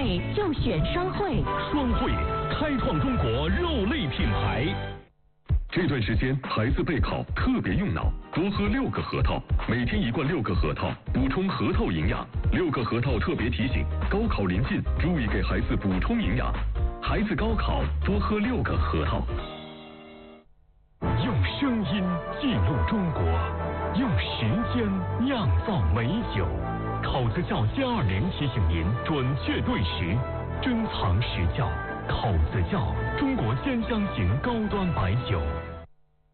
味就选双汇。 双汇开创中国肉类品牌。这段时间孩子备考特别用脑，多喝6个核桃，每天1罐6个核桃，补充核桃营养。6个核桃特别提醒：高考临近，注意给孩子补充营养。孩子高考多喝6个核桃。用声音记录中国，用时间酿造美酒。口子窖720提醒您准确对时，珍藏时窖。口子窖，中国1000型高端白酒。